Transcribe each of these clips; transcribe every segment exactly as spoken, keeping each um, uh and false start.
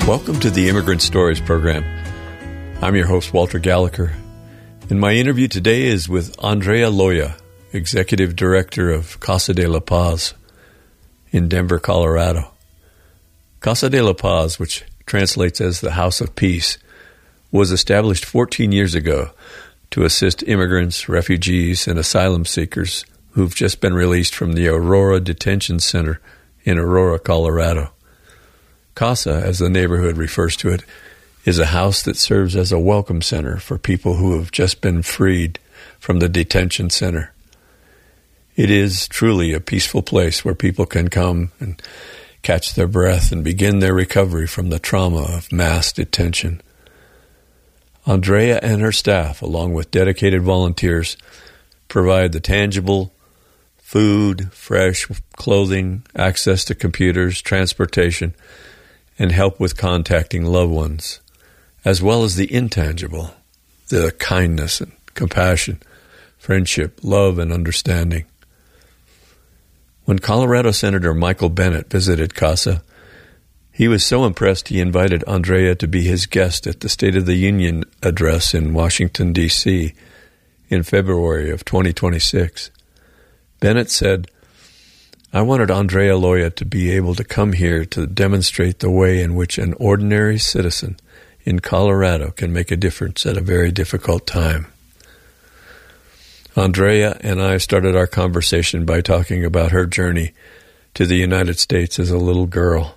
Welcome to the Immigrant Stories program. I'm your host, Walter Gallagher, and my interview today is with Andrea Loya, Executive Director of Casa de la Paz in Denver, Colorado. Casa de la Paz, which translates as the House of Peace, was established fourteen years ago to assist immigrants, refugees, and asylum seekers who've just been released from the Aurora Detention Center in Aurora, Colorado. Casa, as the neighborhood refers to it, is a house that serves as a welcome center for people who have just been freed from the detention center. It is truly a peaceful place where people can come and catch their breath and begin their recovery from the trauma of mass detention. Andrea and her staff, along with dedicated volunteers, provide the tangible food, fresh clothing, access to computers, transportation, and help with contacting loved ones, as well as the intangible, the kindness and compassion, friendship, love, and understanding. When Colorado Senator Michael Bennet visited Casa, he was so impressed he invited Andrea to be his guest at the State of the Union address in Washington, D C in February of twenty twenty-six. Bennet said, "I wanted Andrea Loya to be able to come here to demonstrate the way in which an ordinary citizen in Colorado can make a difference at a very difficult time." Andrea and I started our conversation by talking about her journey to the United States as a little girl.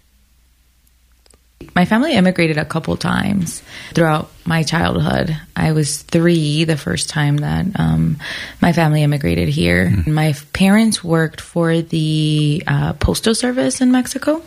My family immigrated a couple times throughout my childhood. I was three the first time that um, my family immigrated here. Mm. My parents worked for the uh, Postal Service in Mexico,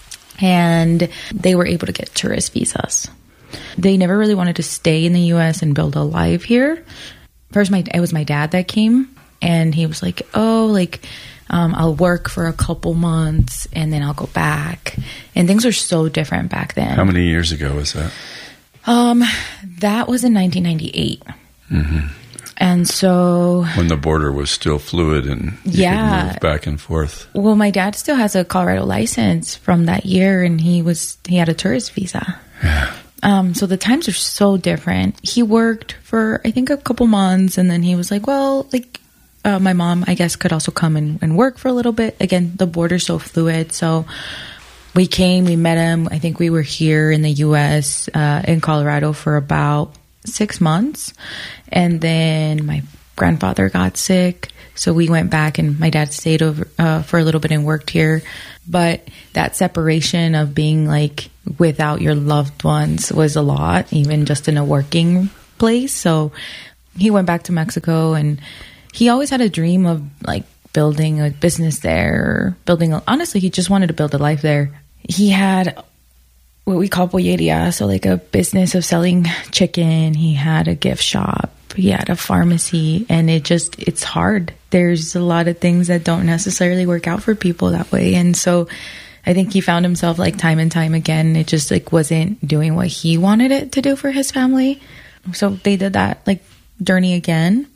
and they were able to get tourist visas. They never really wanted to stay in the U S and build a life here. First, my it was my dad that came, and he was like, oh, like, um, I'll work for a couple months, and then I'll go back. And things were so different back then. How many years ago was that? Um, that was in nineteen ninety-eight. Mm-hmm. And so... when the border was still fluid and you yeah, could move back and forth. Well, my dad still has a Colorado license from that year, and he was he had a tourist visa. Yeah. Um, so the times are so different. He worked for, I think, a couple months, and then he was like, well, like, uh, my mom, I guess, could also come and, and work for a little bit. Again, the border's so fluid. So we came, we met him. I think we were here in the U S, uh, in Colorado for about six months. And then my grandfather got sick. So we went back, and my dad stayed over uh, for a little bit and worked here. But that separation of being like without your loved ones was a lot, even just in a working place. So he went back to Mexico, and he always had a dream of like building a business there, or building, a, honestly, he just wanted to build a life there. He had what we call polleria, so like a business of selling chicken. He had a gift shop. He had a pharmacy, and it just, it's hard. There's a lot of things that don't necessarily work out for people that way. And so I think he found himself like time and time again, it just like wasn't doing what he wanted it to do for his family. So they did that like journey again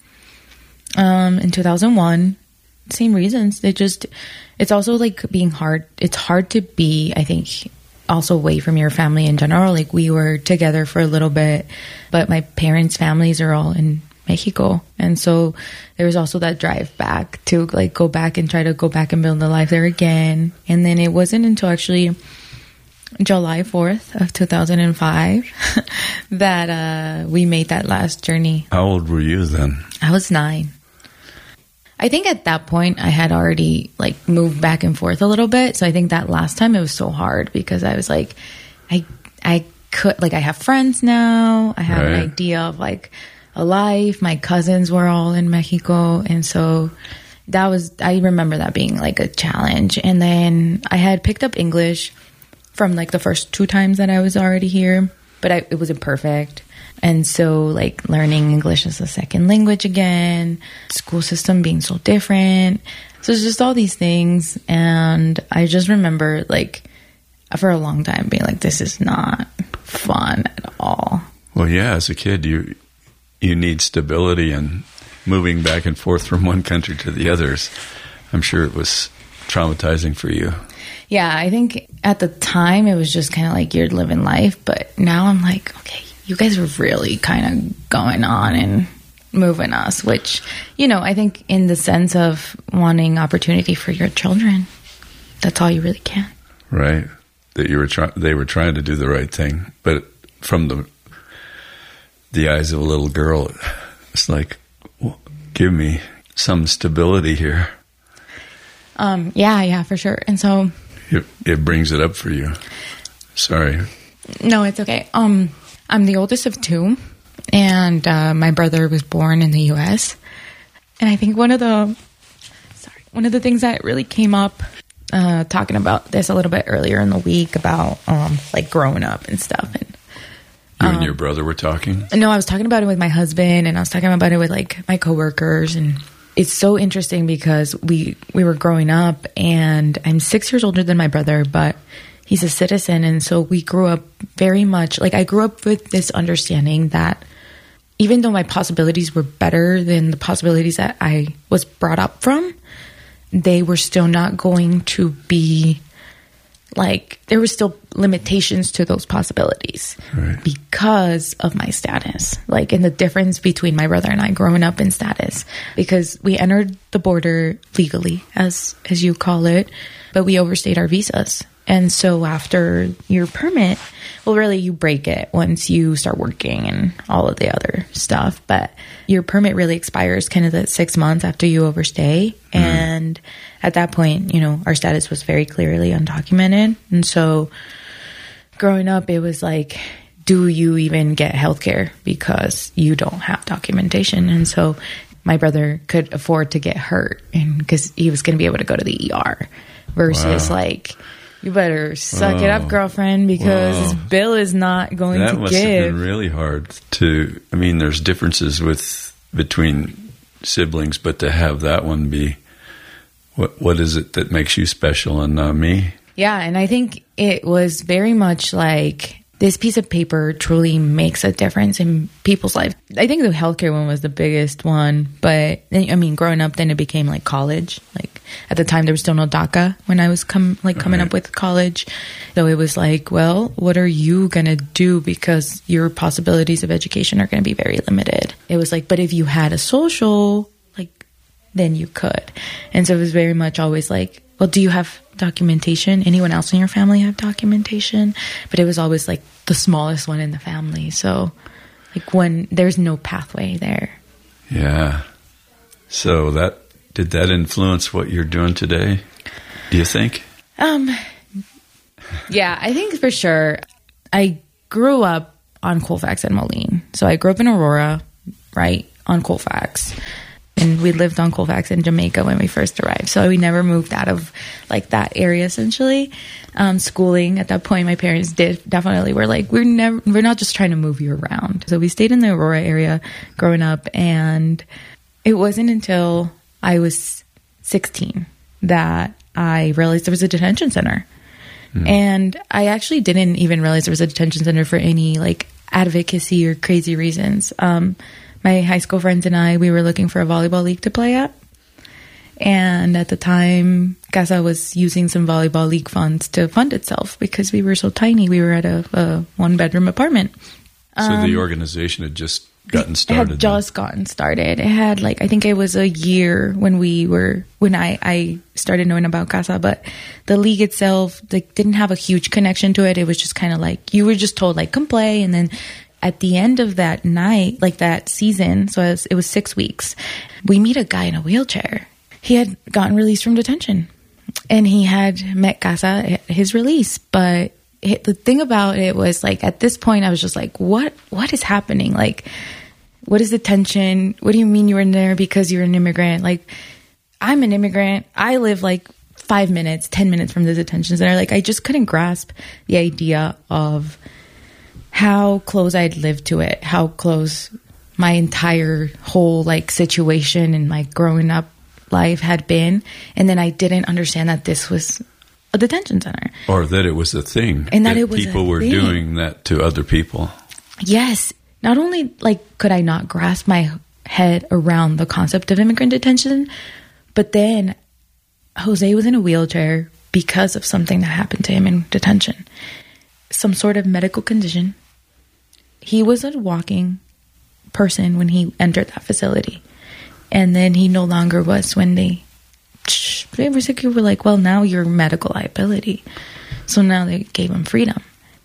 um, in two thousand one. Same reasons. It just, it's also like being hard. It's hard to be, I think, also away from your family in general. Like we were together for a little bit, but my parents' families are all in Mexico. And so there was also that drive back to like go back and try to go back and build the life there again. And then it wasn't until actually July fourth of two thousand five that uh, we made that last journey. How old were you then? I was nine. I think at that point I had already like moved back and forth a little bit. So I think that last time it was so hard because I was like, I, I could, like, I have friends now. I have right. an idea of like a life. My cousins were all in Mexico. And so that was, I remember that being like a challenge. And then I had picked up English from like the first two times that I was already here, but I, it wasn't perfect. And so, like, learning English as a second language again, school system being so different. So it's just all these things. And I just remember, like, for a long time being like, this is not fun at all. Well, yeah, as a kid, you you need stability, and moving back and forth from one country to the others, I'm sure it was traumatizing for you. Yeah, I think at the time it was just kind of like you're living life. But now I'm like, okay, you guys are really kind of going on and moving us, which, you know, I think in the sense of wanting opportunity for your children, that's all you really can. Right. That you were trying, they were trying to do the right thing. But from the the eyes of a little girl, it's like, well, give me some stability here. Um, yeah, yeah, for sure. And so it, it brings it up for you. Sorry. No, it's okay. Um, I'm the oldest of two, and uh, my brother was born in the U S. And I think one of the sorry, one of the things that really came up uh, talking about this a little bit earlier in the week about um, like growing up and stuff. And you and um, your brother were talking? No, I was talking about it with my husband, and I was talking about it with like my coworkers, and it's so interesting because we we were growing up, and I'm six years older than my brother, but he's a citizen, and so we grew up very much like I grew up with this understanding that even though my possibilities were better than the possibilities that I was brought up from, they were still not going to be like, there were still limitations to those possibilities right. because of my status, like in the difference between my brother and I growing up in status, because we entered the border legally, as as you call it, but we overstayed our visas. And so after your permit, well, really you break it once you start working and all of the other stuff, but your permit really expires kind of the six months after you overstay. Mm. And at that point, you know, our status was very clearly undocumented. And so growing up, it was like, do you even get healthcare because you don't have documentation? And so my brother could afford to get hurt and because he was going to be able to go to the E R versus wow. like, you better suck oh, it up, girlfriend, because wow. this bill is not going that to must give. Have been really hard to, I mean, there's differences with between siblings, but to have that one be, what what is it that makes you special and not me? Yeah, and I think it was very much like this piece of paper truly makes a difference in people's life. I think the healthcare one was the biggest one, but I mean, growing up, then it became like college. Like at the time, there was still no DACA when I was com- like coming right. up with college. So it was like, well, what are you going to do? Because your possibilities of education are going to be very limited. It was like, but if you had a social, like, then you could. And so it was very much always like, well, do you have documentation? Anyone else in your family have documentation? But it was always like the smallest one in the family. So like when there's no pathway there. Yeah. So that, did that influence what you're doing today? Do you think? Um, yeah, I think for sure. I grew up on Colfax and Moline. So I grew up in Aurora, right, on Colfax. And we lived on Colfax in Jamaica when we first arrived. So we never moved out of like that area essentially. Um, schooling at that point, my parents did definitely were like, we're never, we're not just trying to move you around. So we stayed in the Aurora area growing up. And it wasn't until I was sixteen that I realized there was a detention center. Mm. And I actually didn't even realize there was a detention center for any like advocacy or crazy reasons. Um, My high school friends and I, we were looking for a volleyball league to play at. And at the time, Casa was using some volleyball league funds to fund itself because we were so tiny. We were at a, a one-bedroom apartment. So um, the organization had just gotten started? It had just then. gotten started. It had, like, I think it was a year when we were, when I, I started knowing about Casa. But the league itself, like, didn't have a huge connection to it. It was just kind of like, you were just told, like, come play, and then at the end of that night, like that season, so it was, it was six weeks, we meet a guy in a wheelchair. He had gotten released from detention, and he had met Casa at his release. But it, the thing about it was, like, at this point, I was just like, what, what is happening? Like, what is detention? What do you mean you were in there because you're an immigrant? Like, I'm an immigrant. I live like five minutes, ten minutes from the detention center. Like, I just couldn't grasp the idea of how close I'd lived to it, how close my entire whole like situation and my growing up life had been. And then I didn't understand that this was a detention center. Or that it was a thing. And that, that it was people a were thing. doing that to other people. Yes. Not only like could I not grasp my head around the concept of immigrant detention, but then Jose was in a wheelchair because of something that happened to him in detention. Some sort of medical condition. He was a walking person when he entered that facility. And then he no longer was when they, they were like, well, now you're medical liability. So now they gave him freedom.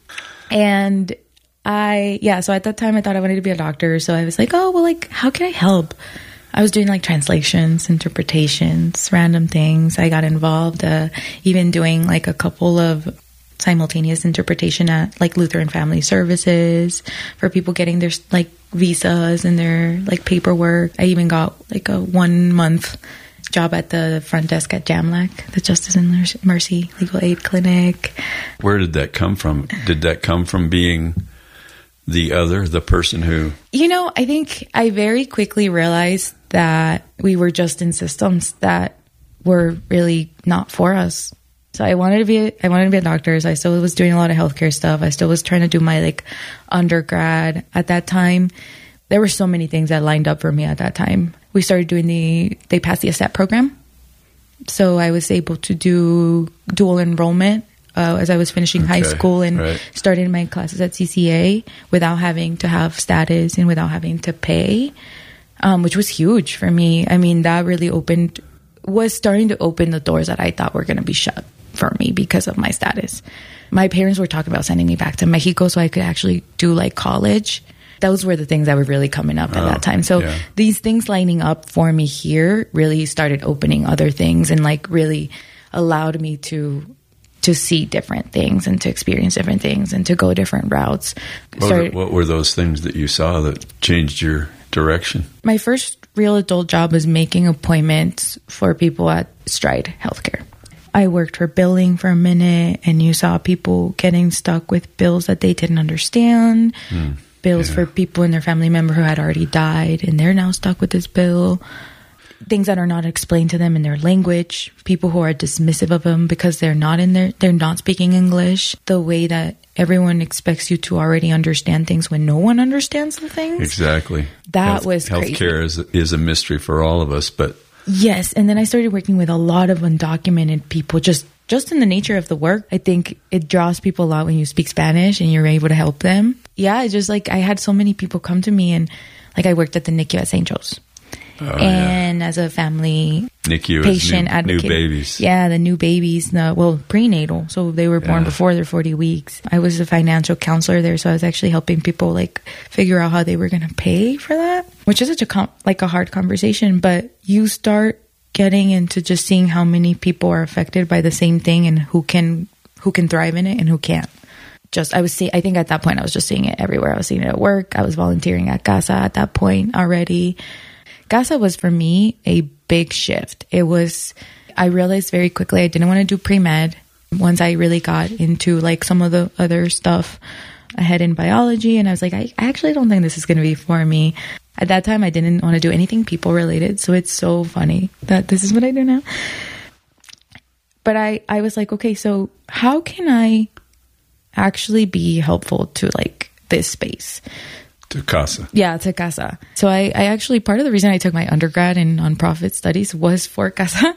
And I, yeah, so at that time I thought I wanted to be a doctor. So I was like, oh, well, like, how can I help? I was doing like translations, interpretations, random things. I got involved, uh, even doing like a couple of simultaneous interpretation at like Lutheran Family Services for people getting their like visas and their like paperwork. I even got like a one month job at the front desk at JAMLAC, the Justice and Mercy Legal Aid Clinic. Where did that come from? Did that come from being the other, the person who... You know, I think I very quickly realized that we were just in systems that were really not for us. So I wanted to be, a, I wanted to be a doctor. So I still was doing a lot of healthcare stuff. I still was trying to do my like undergrad at that time. There were so many things that lined up for me at that time. We started doing the, they passed the ASSET program. So I was able to do dual enrollment uh, as I was finishing okay, high school and right. starting my classes at C C A without having to have status and without having to pay, um, which was huge for me. I mean, that really opened, was starting to open the doors that I thought were going to be shut for me because of my status. My parents were talking about sending me back to Mexico so I could actually do like college. Those were the things that were really coming up at oh, that time. So yeah. these things lining up for me here really started opening other things and like really allowed me to to see different things and to experience different things and to go different routes. What, started, were, what were those things that you saw that changed your direction? My first real adult job was making appointments for people at Stride Healthcare. I worked for billing for a minute, and you saw people getting stuck with bills that they didn't understand, mm, bills yeah. for people and their family member who had already died, and they're now stuck with this bill. Things that are not explained to them in their language, people who are dismissive of them because they're not in their, they're not speaking English, the way that everyone expects you to already understand things when no one understands the things. Exactly. That Health, was crazy. Healthcare is, is a mystery for all of us, but... Yes, and then I started working with a lot of undocumented people, just just in the nature of the work. I think it draws people out when you speak Spanish and you're able to help them. Yeah, it's just like I had so many people come to me, and like I worked at the N I C U at Saint Joe's. Oh, and yeah. as a family N I C U patient new, advocate. New babies. Yeah, the new babies, the, well, prenatal. So they were born yeah. before their forty weeks. I was a financial counselor there, so I was actually helping people like figure out how they were going to pay for that, which is such a com- like a hard conversation. But you start getting into just seeing how many people are affected by the same thing and who can who can thrive in it and who can't. Just I was see I think at that point I was just seeing it everywhere. I was seeing it at work. I was volunteering at CASA at that point already. CASA was for me a big shift. It was, I realized very quickly I didn't want to do pre-med. Once I really got into like some of the other stuff I had in biology, and I was like, I, I actually don't think this is going to be for me. At that time, I didn't want to do anything people related. So it's so funny that this is what I do now. But I, I was like, okay, so how can I actually be helpful to like this space? To CASA. Yeah, to CASA. So I, I actually, part of the reason I took my undergrad in nonprofit studies was for CASA.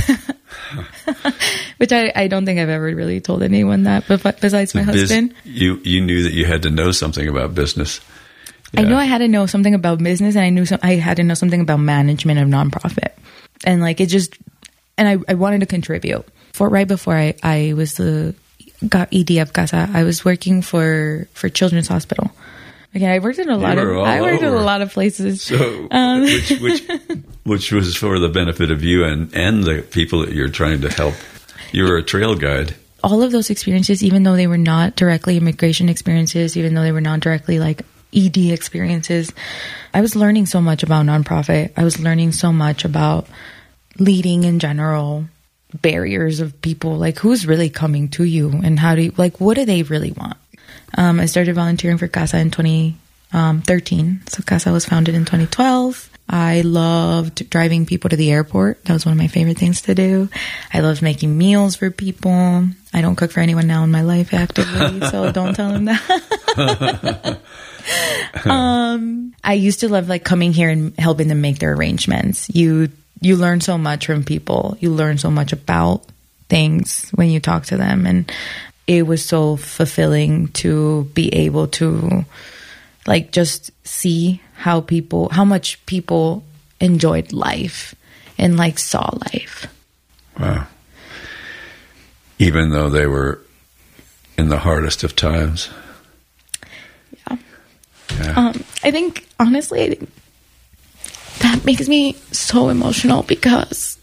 Which I, I don't think I've ever really told anyone that, but besides my biz- husband. You you knew that you had to know something about business. Yeah. I knew I had to know something about business, and I knew some, I had to know something about management of nonprofit. And like it just, and I, I wanted to contribute. For right before I, I was the, got E D of CASA, I was working for, for Children's Hospital. Again, I worked in a lot of I worked over. in a lot of places. So, um, which, which which was for the benefit of you and, and the people that you're trying to help. You were a trail guide. All of those experiences, even though they were not directly immigration experiences, even though they were not directly like E D experiences, I was learning so much about nonprofit. I was learning so much about leading in general, barriers of people, like who's really coming to you and how do you, like, what do they really want? Um, I started volunteering for CASA in twenty thirteen. So CASA was founded in twenty twelve. I loved driving people to the airport. That was one of my favorite things to do. I loved making meals for people. I don't cook for anyone now in my life actively, so don't tell them that. um, I used to love like coming here and helping them make their arrangements. You you learn so much from people. You learn so much about things when you talk to them. And it was so fulfilling to be able to like just see how people, how much people enjoyed life and like saw life. Wow. Even though they were in the hardest of times. Yeah. Yeah. Um, I think, honestly, I think that makes me so emotional because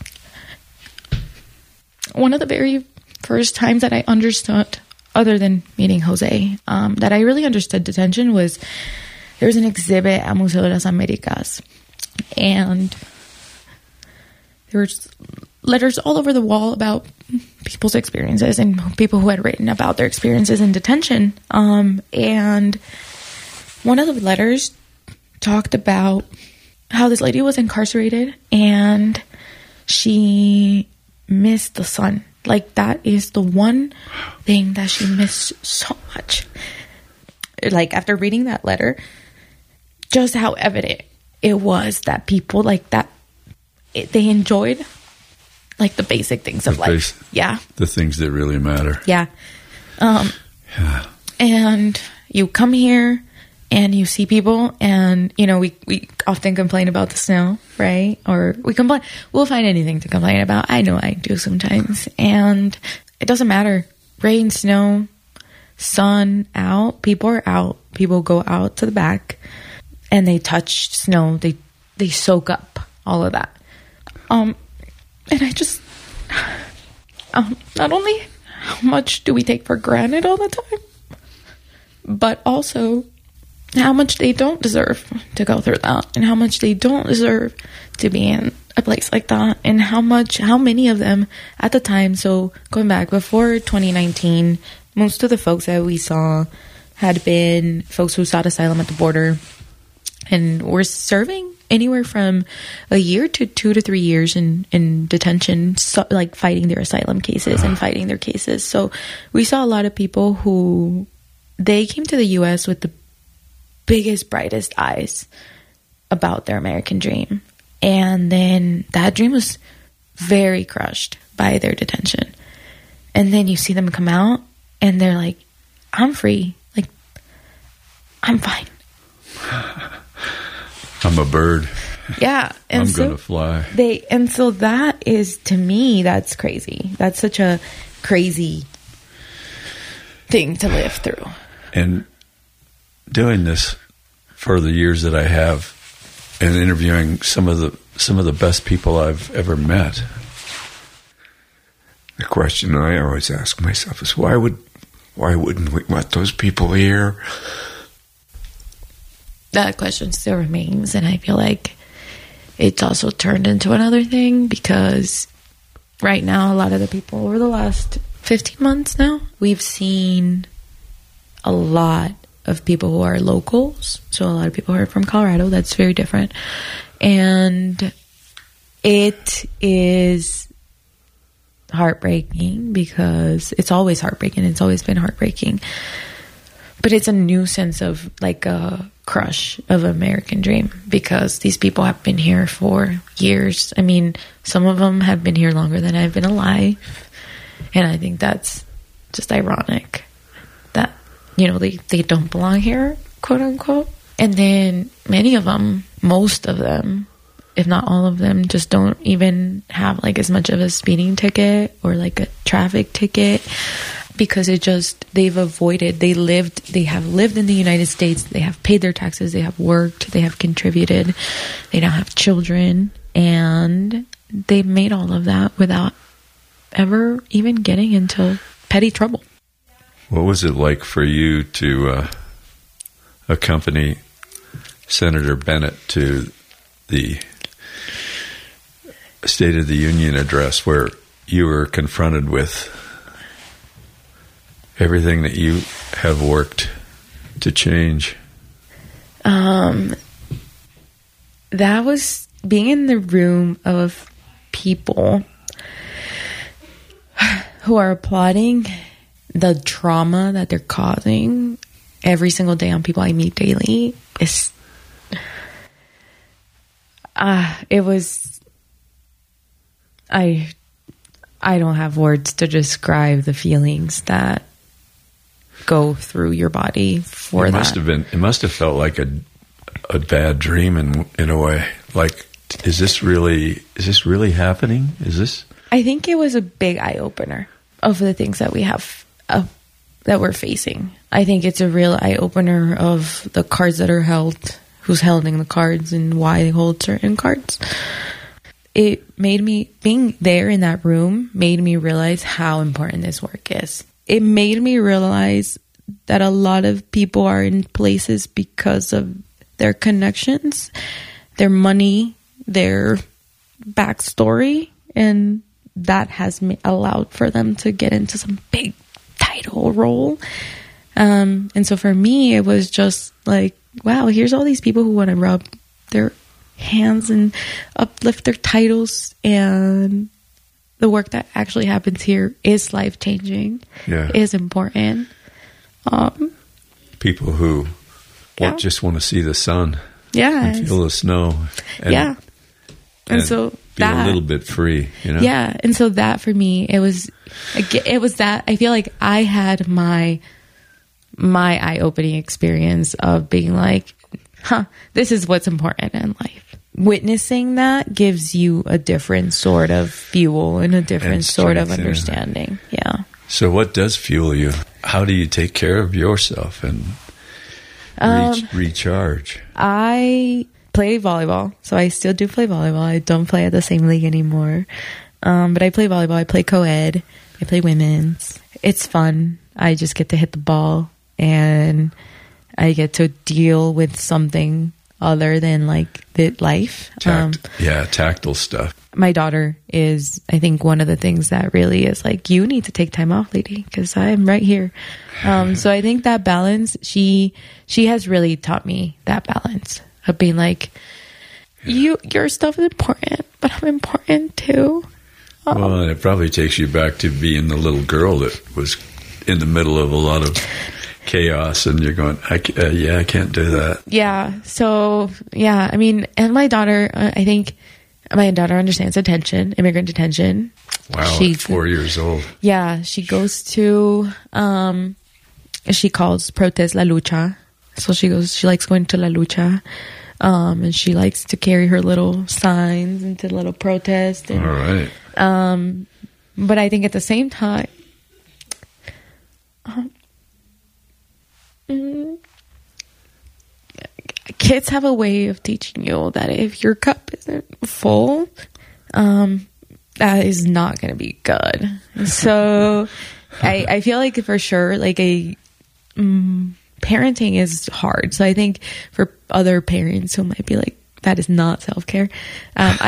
one of the very first times that I understood, other than meeting Jose, um, that I really understood detention was there was an exhibit at Museo de las Americas, and there were letters all over the wall about people's experiences and people who had written about their experiences in detention. Um, and one of the letters talked about how this lady was incarcerated and she missed the sun. Like, that is the one thing that she missed so much. Like, after reading that letter, just how evident it was that people like that, it, they enjoyed like the basic things of The life. base- Yeah. The things that really matter. Yeah. Um, Yeah. and you come here and you see people, and, you know, we, we often complain about the snow, right? Or we complain, we'll find anything to complain about. I know I do sometimes. And it doesn't matter. Rain, snow, sun, out. People are out. People go out to the back and they touch snow. They, they soak up all of that. Um, and I just, um, not only how much do we take for granted all the time, but also how much they don't deserve to go through that, and how much they don't deserve to be in a place like that, and how much, how many of them at the time. So going back before twenty nineteen, most of the folks that we saw had been folks who sought asylum at the border and were serving anywhere from a year to two to three years in, in detention, so, like fighting their asylum cases and fighting their cases. So we saw a lot of people who, they came to the U S with the biggest, brightest eyes about their American dream. And then that dream was very crushed by their detention. And then you see them come out and they're like, I'm free. Like, I'm fine. I'm a bird. Yeah. And I'm so going to fly. They, and so that is, to me, that's crazy. That's such a crazy thing to live through. And doing this for the years that I have and interviewing some of the some of the best people I've ever met, the question I always ask myself is, why would why wouldn't we want those people here? That question still remains, and I feel like it's also turned into another thing because right now a lot of the people over the last fifteen months now, we've seen a lot of people who are locals. So a lot of people who are from Colorado. That's very different. And it is heartbreaking because it's always heartbreaking. It's always been heartbreaking. But it's a new sense of like a crush of American dream because these people have been here for years. I mean, some of them have been here longer than I've been alive. And I think that's just ironic that, you know, they, they don't belong here, quote unquote. And then many of them, most of them, if not all of them, just don't even have like as much of a speeding ticket or like a traffic ticket because it just, they've avoided, they lived, they have lived in the United States, they have paid their taxes, they have worked, they have contributed, they now have children, and they've made all of that without ever even getting into petty trouble. What was it like for you to uh, accompany Senator Bennett to the State of the Union address where you were confronted with everything that you have worked to change? Um, that was being in the room of people who are applauding the trauma that they're causing every single day on people I meet daily. Is uh, it was I I don't have words to describe the feelings that go through your body for it that. Must have been, it must have felt like a a bad dream in in a way. Like, is this really is this really happening? Is this? I think it was a big eye opener of the things that we have uh, that we're facing. I think it's a real eye opener of the cards that are held, who's holding the cards, and why they hold certain cards. It made me, being there in that room, made me realize how important this work is. It made me realize that a lot of people are in places because of their connections, their money, their backstory, and that has ma- allowed for them to get into some big title role. Um, and so for me, it was just like, wow, here's all these people who want to rub their hands and uplift their titles, and the work that actually happens here is life-changing, yeah. is important. Um, people who yeah. won't just want to see the sun, yeah, and feel the snow, and, yeah, and, and so feel that, a little bit free, you know. Yeah, and so that for me, it was, it was that I feel like I had my my eye-opening experience of being like, huh, this is what's important in life. Witnessing that gives you a different sort of fuel and a different And sort of strength, yeah. understanding. Yeah. So what does fuel you? How do you take care of yourself and Um, reach, recharge? I play volleyball, so I still do play volleyball. I don't play at the same league anymore. Um, but I play volleyball. I play co-ed. I play women's. It's fun. I just get to hit the ball, and I get to deal with something other than like the life. Um, Tact, yeah, tactile stuff. my daughter is, I think, one of the things that really is like, you need to take time off, lady, because I'm right here. Um, so I think that balance, she she has really taught me that balance of being like, you your stuff is important, but I'm important too. Um, Well, and it probably takes you back to being the little girl that was in the middle of a lot of chaos, and you're going, I, uh, yeah, I can't do that. Yeah. So, yeah, I mean, and my daughter, uh, I think my daughter understands detention, immigrant detention. Wow, She- at four years old. Yeah, she goes to, um, she calls protest La Lucha. So she goes, she likes going to La Lucha. Um, and she likes to carry her little signs into little protest. And, All right. Um, but I think at the same time, um, mm, kids have a way of teaching you that if your cup isn't full, um, that is not going to be good. So I, I feel like for sure, like a, um, parenting is hard. So I think for other parents who might be like, that is not self-care. Um,